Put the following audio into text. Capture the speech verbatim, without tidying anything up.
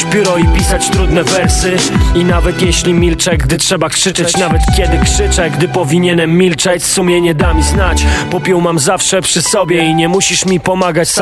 pióro i pisać trudne wersy. I nawet jeśli milczę, gdy trzeba krzyczeć, nawet kiedy krzyczę, gdy powinienem milczeć, sumienie da mi znać. Popiół mam zawsze przy sobie i nie musisz mi pomagać.